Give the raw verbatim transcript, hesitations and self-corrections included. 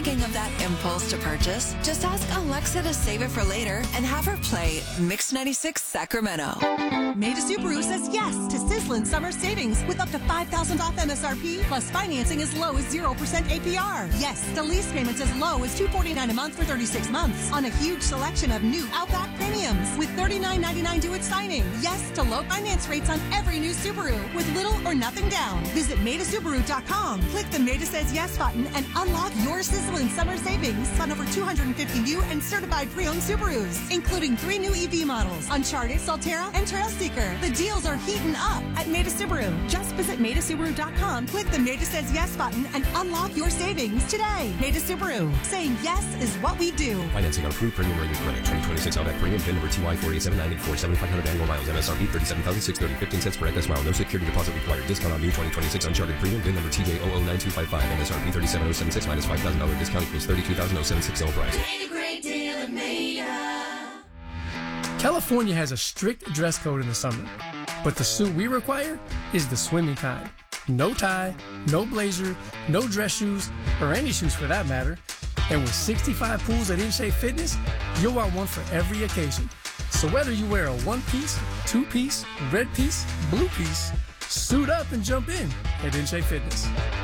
thinking of that impulse to purchase? Just ask Alexa to save it for later and have her play Mix ninety-six Sacramento. Maida Subaru says yes to sizzling summer savings with up to five thousand dollars off M S R P plus financing as low as zero percent A P R. Yes, the lease payments as low as two hundred forty-nine dollars a month for thirty-six months on a huge selection of new Outback Premiums with thirty-nine ninety-nine due at signing. Yes to low finance rates on every new Subaru with little or nothing down. Visit Maida Subaru dot com. Click the Maida Says Yes button and unlock your sizzling summer savings on over two hundred fifty new and certified pre-owned Subarus, including three new E V models, Uncharted, Solterra, and Trailseeker. The deals are heating up at Maida Subaru. Just visit Maida Subaru dot com, click the Maida Says Yes button, and unlock your savings today. Maida Subaru. Saying yes is what we do. Financing on approved premium rated credit. twenty twenty-six Outback Premium, VIN number T Y four eight seven nine eight four, seventy-five hundred annual miles, M S R P thirty-seven thousand six hundred thirty, fifteen cents per excess mile. No security deposit required. Discount on new twenty twenty-six Uncharted Premium, VIN number T J zero zero nine two five five, M S R P thirty-seven thousand seventy-six minus five thousand dollars discount equals thirty-two thousand seventy-six sale price. Made a great deal of Maida. California has a strict dress code in the summer, but the suit we require is the swimming kind. No tie, no blazer, no dress shoes, or any shoes for that matter. And with sixty-five pools at InShape Fitness, you'll want one for every occasion. So whether you wear a one-piece, two-piece, red piece, blue piece, suit up and jump in at InShape Fitness.